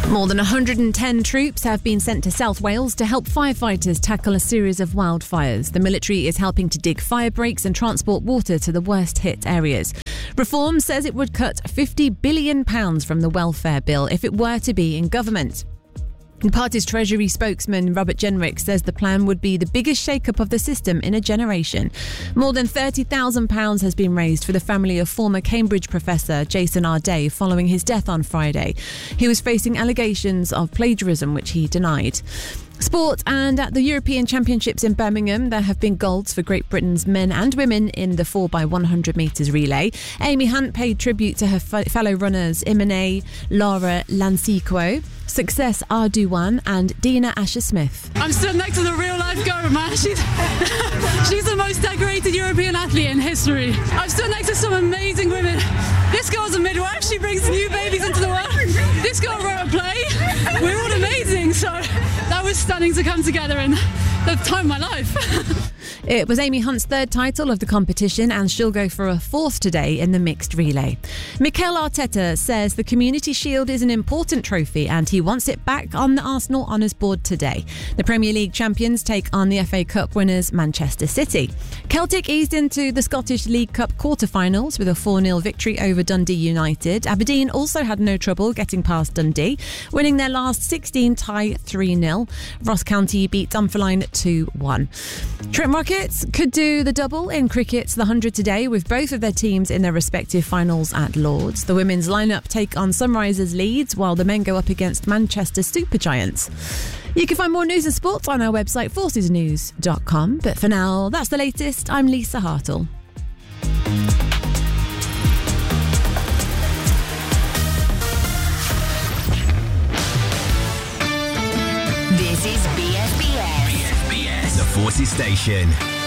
More than 110 troops have been sent to South Wales to help firefighters tackle a series of wildfires. The military is helping to dig fire breaks and transport water to the worst hit areas. Reform says it would cut £50 billion from the welfare bill if it were to be in government. The party's Treasury spokesman Robert Jenrick says the plan would be the biggest shake-up of the system in a generation. More than £30,000 has been raised for the family of former Cambridge professor Jason Arday following his death on Friday. He was facing allegations of plagiarism, which he denied. Sport, and at the European Championships in Birmingham, there have been golds for Great Britain's men and women in the 4x100 metres relay. Amy Hunt paid tribute to her fellow runners Imane Laura Lanciquo, Success Arduan and Dina Asher-Smith. I'm stood next to the real-life girl, man. She's the most decorated European athlete in history. I've stood next to some amazing women. This girl's a midwife. She brings new babies into the world. This girl wrote a play. We're all amazing. So that was stunning to come together in the time of my life. It was Amy Hunt's third title of the competition, and she'll go for a fourth today in the mixed relay. Mikel Arteta says the Community Shield is an important trophy and he wants it back on the Arsenal Honours Board today. The Premier League champions take on the FA Cup winners Manchester City. Celtic eased into the Scottish League Cup quarter-finals with a 4-0 victory over Dundee United. Aberdeen also had no trouble getting past Dundee, winning their last 16 tie 3-0. Ross County beat Dunfermline 2-1. Trent Rockets could do the double in cricket's The 100 today, with both of their teams in their respective finals at Lords. The women's lineup take on Sunrisers Leeds, while the men go up against Manchester Supergiants. You can find more news and sports on our website, forcesnews.com. But for now, that's the latest. I'm Lisa Hartle. This is BFBS. BFBS, the Forces Station.